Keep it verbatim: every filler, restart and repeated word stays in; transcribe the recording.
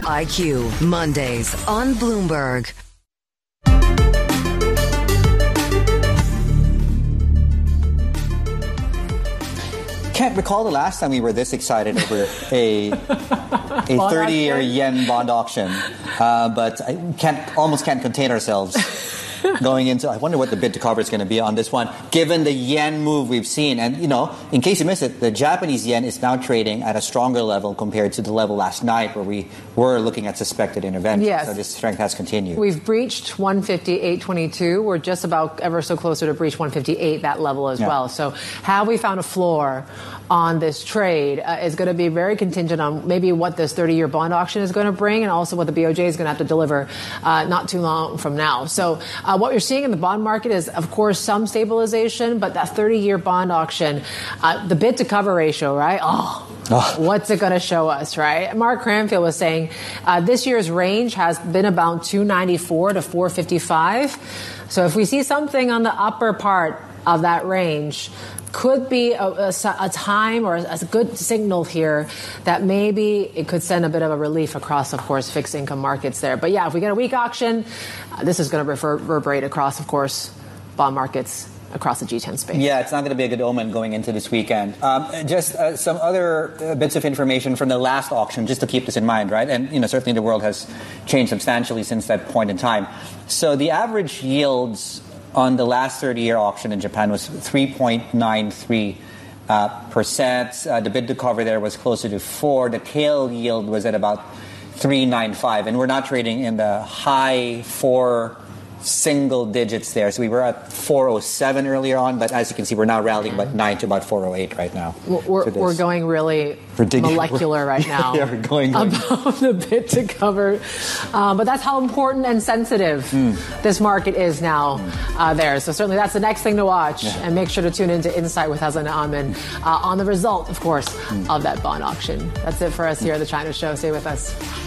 I Q, Mondays on Bloomberg. Can't recall the last time we were this excited over a a thirty-year yen bond auction, uh, but I can't almost can't contain ourselves going into. I wonder what the bid to cover is going to be on this one, given the yen move we've seen. And you know, in case you missed it, the Japanese yen is now trading at a stronger level compared to the level last night, where we were looking at suspected intervention. Yes. So this strength has continued. We've breached one fifty-eight twenty-two. We're just about ever so closer to breach one fifty-eight, that level as yeah. well. So have we found a floor on this trade uh, is going to be very contingent on maybe what this thirty-year bond auction is going to bring, and also what the B O J is going to have to deliver uh, not too long from now. So uh, what you're seeing in the bond market is, of course, some stabilization, but that thirty-year bond auction, uh, the bid to cover ratio, right? Oh. Oh. What's it going to show us, right? Mark Cranfield was saying uh, this year's range has been about two ninety-four to four fifty-five. So if we see something on the upper part of that range, could be a, a, a time or a, a good signal here that maybe it could send a bit of a relief across, of course, fixed income markets there. But yeah, if we get a weak auction, uh, this is going to reverberate across, of course, bond markets across the G ten space. Yeah, it's not going to be a good omen going into this weekend. Um, just uh, some other uh, bits of information from the last auction, just to keep this in mind, right? And, you know, certainly the world has changed substantially since that point in time. So the average yields on the last thirty-year auction in Japan was three point nine three uh, percent. Uh, the bid to cover there was closer to four. The tail yield was at about three ninety-five, and we're not trading in the high four single digits there. So we were at four oh seven earlier on, but as you can see, we're now rallying about nine to about four oh eight right now. We're, we're going really molecular right now. Yeah, we're going, going. About the bid to cover. Um, but that's how important and sensitive mm. this market is now uh, there. So certainly that's the next thing to watch. Yeah. And make sure to tune into Insight with Hasan Ahmed uh, on the result, of course, mm. of that bond auction. That's it for us here at the China Show. Stay with us.